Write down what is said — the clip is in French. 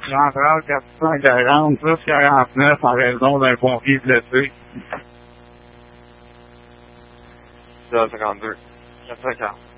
centrale 440 plus 49 en raison d'un pompier blessé. 52. 440.